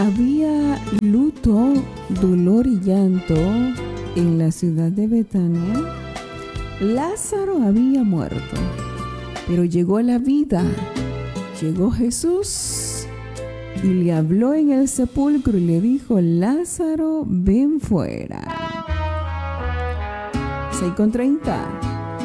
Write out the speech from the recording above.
Había luto, dolor y llanto en la ciudad de Betania. Lázaro había muerto, pero llegó a la vida. Llegó Jesús y le habló en el sepulcro y le dijo: Lázaro, ven fuera. 6:30.